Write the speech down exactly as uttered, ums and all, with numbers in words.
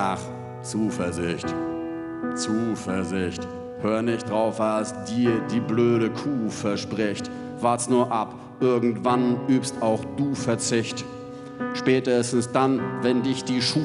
Ach, Zuversicht, Zuversicht. Hör nicht drauf, was dir die blöde Kuh verspricht. Wart's nur ab, irgendwann übst auch du Verzicht. Spätestens dann, wenn dich die Schuhe